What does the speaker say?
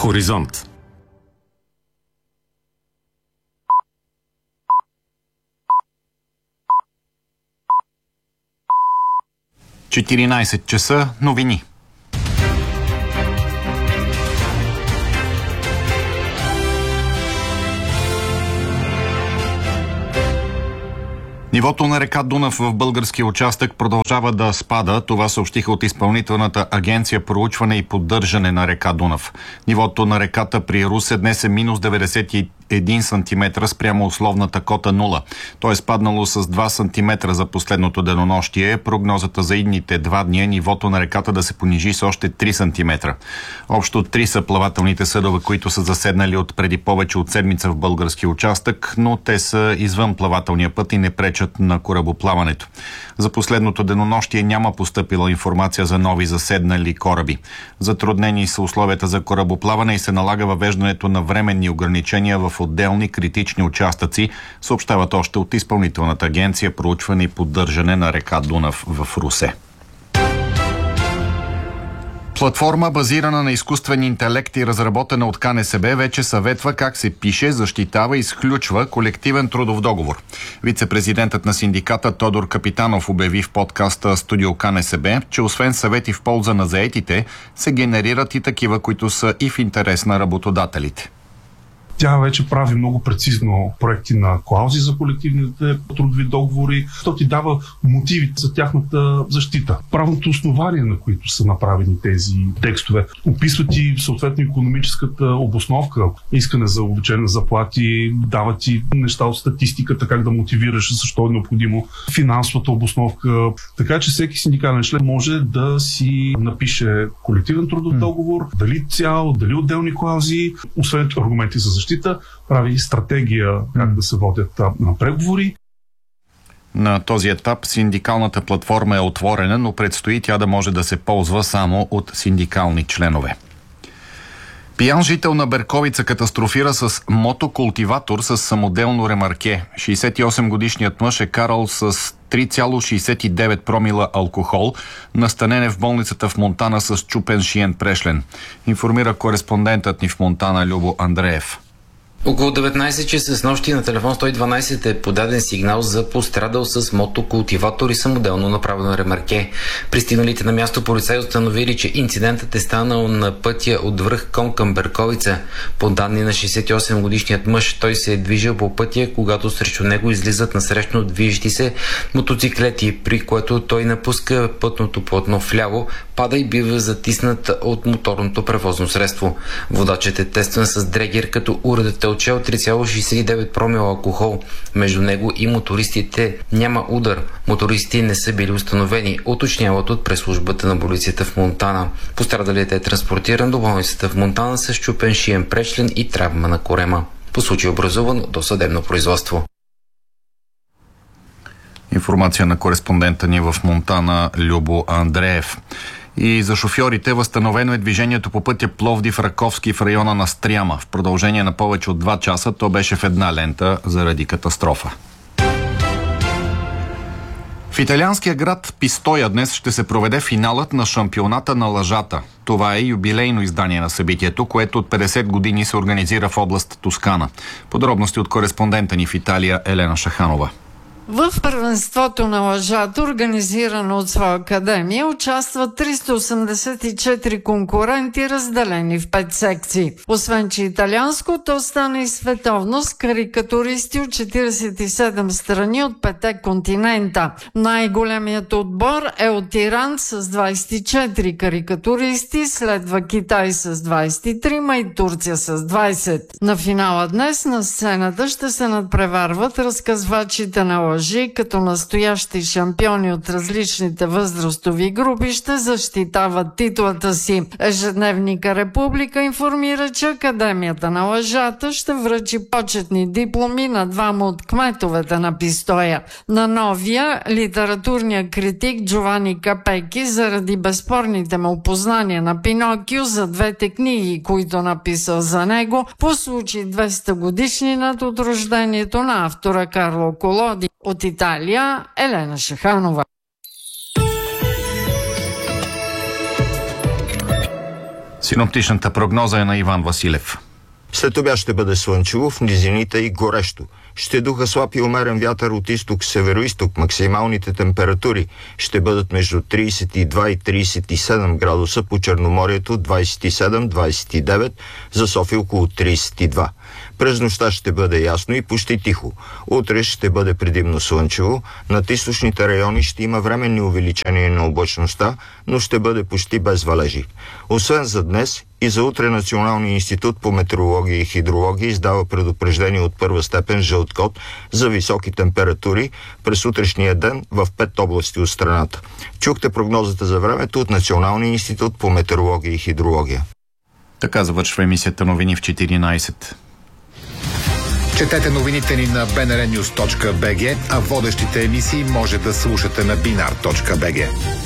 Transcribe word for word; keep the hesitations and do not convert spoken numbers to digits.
Хоризонт. четиринайсет часа, новини. Нивото на река Дунав в българския участък продължава да спада. Това съобщиха от Изпълнителната агенция проучване и поддържане на река Дунав. Нивото на реката при Русе днес е минус деветдесет и един сантиметра спрямо условната кота нула. То е спаднало с два сантиметра за последното денонощие. Прогнозата за идните два дни е нивото на реката да се понижи с още три сантиметра. Общо три са плавателните съдове, които са заседнали от преди повече от седмица в български участък, но те са извън плавателния път и не пречат на корабоплаването. За последното денонощие няма постъпила информация за нови заседнали кораби. Затруднени са условията за корабоплаване и се налага въвеждането на временни ограничения в отделни критични участъци, съобщават още от Изпълнителната агенция проучване и поддържане на река Дунав в Русе. Платформа, базирана на изкуствен интелект и разработена от КНСБ, вече съветва как се пише, защитава и изключва колективен трудов договор. Вице-президентът на синдиката Тодор Капитанов обяви в подкаста Студио КНСБ, че освен съвети в полза на заетите, се генерират и такива, които са и в интерес на работодателите. Тя вече прави много прецизно проекти на клаузи за колективните трудови договори. То ти дава мотиви за тяхната защита. Правното основание, на които са направени тези текстове, описват и съответно икономическата обосновка. Искане за увеличение на заплати, дават ти неща от статистиката, как да мотивираш, защо е необходимо, финансовата обосновка. Така че всеки синдикален член може да си напише колективен трудов договор, дали цял, дали отделни клаузи, освен аргументи за защита, прави стратегия как да се водят на преговори. На този етап синдикалната платформа е отворена, но предстои тя да може да се ползва само от синдикални членове. Пиян жител на Берковица катастрофира с мотокултиватор с самоделно ремарке. шейсет и осем годишният мъж е карал с три цяло шейсет и девет промила алкохол. Настанен е в болницата в Монтана с счупен шиен прешлен. Информира кореспондентът ни в Монтана Любо Андреев. Около деветнайсет часа с нощи на телефон сто и дванайсет е подаден сигнал за пострадал с мотокултиватор и самоделно направено ремарке. Пристигналите на място полицаи установили, че инцидентът е станал на пътя от връх Кон към Берковица. По данни на шейсет и осем годишният мъж, той се е движил по пътя, когато срещу него излизат насрещно движещи се мотоциклети, при което той напуска пътното платно вляво, пада и бива затиснат от моторното превозно средство. Водачът е тестван с дрегер, като уредът е отчел три цяло шейсет и девет промила алкохол. Между него и мотористите няма удар. Мотористи не са били установени, уточняват от пресслужбата на полицията в Монтана. Пострадалият е транспортиран до болницата в Монтана с счупен шиен пречлен и травма на корема. По случай образувано досъдебно производство. Информация на кореспондента ни в Монтана Любо Андреев. И за шофьорите възстановено е движението по пътя Пловдив-Раковски в района на Стряма. В продължение на повече от два часа то беше в една лента заради катастрофа. В италианския град Пистоя днес ще се проведе финалът на шампионата на лъжата. Това е юбилейно издание на събитието, което от петдесет години се организира в област Тоскана. Подробности от кореспондента ни в Италия Елена Шаханова. В първенството на лъжата, организирано от своя академия, участват триста осемдесет и четири конкуренти, разделени в пет секции. Освен че италианско, то стана и световно с карикатуристи от четиридесет и седем страни от петте континента. Най-големият отбор е от Иран с двайсет и четири карикатуристи, следва Китай с двайсет и три и Турция с двайсет. На финала днес на сцената ще се надпреварват разказвачите на лъжи, като настоящи шампиони от различните възрастови групи ще защитават титлата си. Ежедневника Република информира, че Академията на лъжата ще връчи почетни дипломи на двама от кметовете на Пистоя. На новия литературния критик Джовани Капеки заради безспорните му познания на Пинокио за двете книги, които написал за него, по случай двеста годишнината от рождението на автора Карло Колоди. От Италия Елена Шаханова. Синоптичната прогноза е на Иван Василев. След обяд ще бъде слънчево, в низините и горещо. Ще духа слаб и умерен вятър от изток-североизток. Максималните температури ще бъдат между трийсет и два и трийсет и седем градуса, по Черноморието двайсет и седем до двайсет и девет, за София около трийсет и два. През нощта ще бъде ясно и почти тихо. Утре ще бъде предимно слънчево. Над източните райони ще има временни увеличения на облачността, но ще бъде почти без валежи. Освен за днес, и за утре Националният институт по метеорология и хидрология издава предупреждение от първа степен жълт код за високи температури през утрешния ден в пет области от страната. Чухте прогнозата за времето от Националния институт по метеорология и хидрология. Така завършва емисията новини в четиринайсет. Четете новините ни на би ен ар нюз точка би джи, а водещите емисии може да слушате на бинар точка би джи.